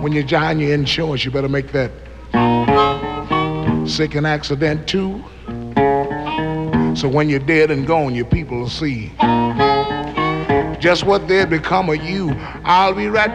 when you're buying your insurance, you better make that sick and accident too. So when you're dead and gone, your people will see just what they'd become of you. I'll be right